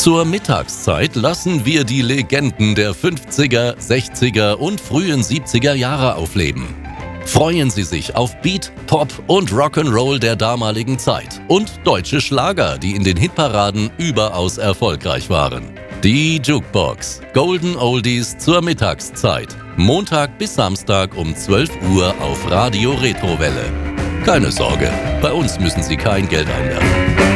Zur Mittagszeit lassen wir die Legenden der 50er, 60er und frühen 70er Jahre aufleben. Freuen Sie sich auf Beat, Pop und Rock'n'Roll der damaligen Zeit und deutsche Schlager, die in den Hitparaden überaus erfolgreich waren. Die Jukebox. Golden Oldies zur Mittagszeit. Montag bis Samstag um 12 Uhr auf Radio Retrowelle. Keine Sorge, bei uns müssen Sie kein Geld einwerfen.